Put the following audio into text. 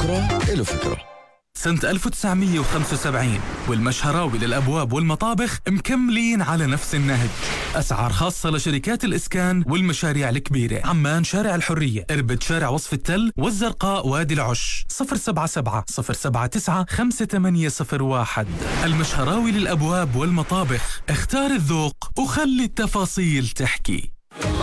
بكرة إله فكرة. سنة 1975 والمشهراوي للأبواب والمطابخ مكملين على نفس النهج. أسعار خاصة لشركات الإسكان والمشاريع الكبيرة. عمان شارع الحرية، إربد شارع وصف التل، والزرقاء وادي العش. 077 079 5801. المشهراوي للأبواب والمطابخ. اختار الذوق وخلي التفاصيل تحكي.